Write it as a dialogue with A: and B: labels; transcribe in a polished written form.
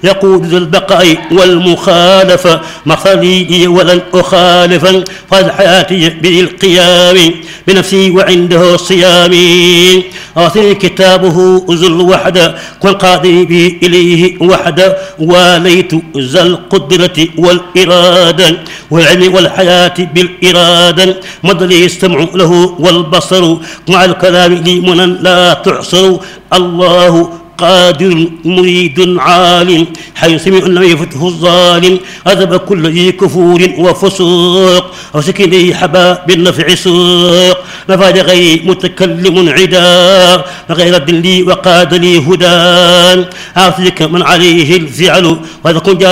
A: يقود ذو البقاء والمخالفة مقصدي ولن أخالفا فاز حياتي بالقيام بنفسي وعنده صيامي أعطي كتابه ذو الوحدة والقاضي به إليه وحدة واليت ذا القدرة والإرادة والعلم والحياة بالإرادة مد لي السمع له والبصر مع الكلام لي منا لا تحصر الله قادر مريد عالم حي سميع لم يفته الظالم أذب كل ذي كفور وفسوق وسكني حبا بالنفع سوق نفاد غير متكلم عدا غير الدلي وقاد لي هدى أعطيك من عليه الفعل وإذا كنت